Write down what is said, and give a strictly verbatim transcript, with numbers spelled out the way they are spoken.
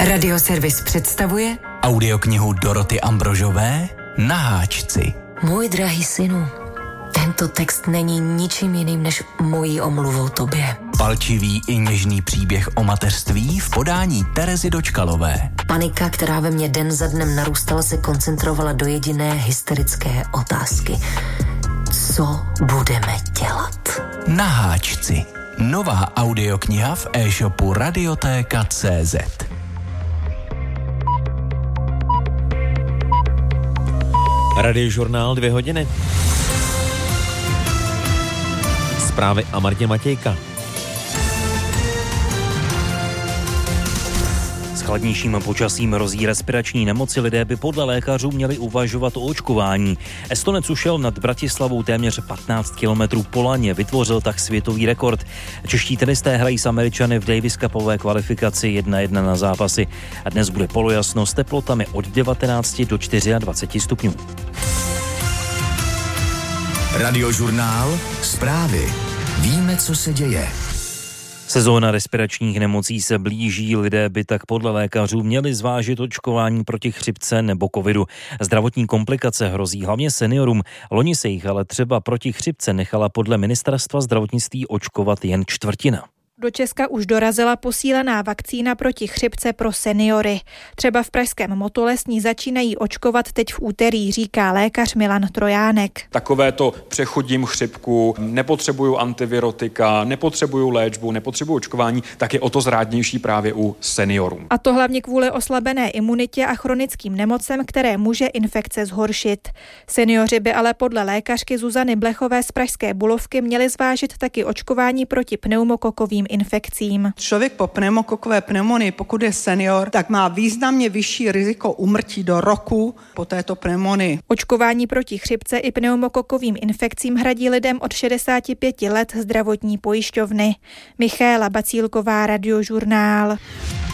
Radioservis představuje audioknihu Doroty Ambrožové Na háčci. Můj drahý synu, tento text není ničím jiným než mojí omluvou tobě. Palčivý i něžný příběh o mateřství v podání Terezy Dočkalové. Panika, která ve mně den za dnem narůstala, se koncentrovala do jediné hysterické otázky. Co budeme dělat? Na háčci. Nová audiokniha v e-shopu Radiotéka tečka cé zet. Radiožurnál dvě hodiny. Zprávy a Martin Matějka. S chladnějším počasím hrozí respirační nemoci, lidé by podle lékařů měli uvažovat o očkování. Estonec ušel nad Bratislavou téměř patnáct kilometrů po laně, vytvořil tak světový rekord. Čeští tenisté hrají s Američany v Davis Cupové kvalifikaci jedna jedna na zápasy a dnes bude polojasno s teplotami od devatenácti do dvaceti čtyř stupňů. Radiožurnál Zprávy. Víme, co se děje. Sezóna respiračních nemocí se blíží, lidé by tak podle lékařů měli zvážit očkování proti chřipce nebo covidu. Zdravotní komplikace hrozí hlavně seniorům. Loni se jich ale třeba proti chřipce nechala podle ministerstva zdravotnictví očkovat jen čtvrtina. Do Česka už dorazila posílená vakcína proti chřipce pro seniory. Třeba v pražském Motole s ní začínají očkovat teď v úterý, říká lékař Milan Trojánek. Takovéto přechodím chřipku, nepotřebuju antivirotika, nepotřebuju léčbu, nepotřebuju očkování, tak je o to zrádnější právě u seniorů. A to hlavně kvůli oslabené imunitě a chronickým nemocem, které může infekce zhoršit. Seniori by ale podle lékařky Zuzany Blechové z pražské Bulovky měli zvážit taky očkování proti pneumokokovým infekcím. Člověk po pneumokokové pneumonii, pokud je senior, tak má významně vyšší riziko úmrtí do roku po této pneumonii. Očkování proti chřipce i pneumokokovým infekcím hradí lidem od šedesáti pěti let zdravotní pojišťovny. Michaela Bacílková, Radiožurnál.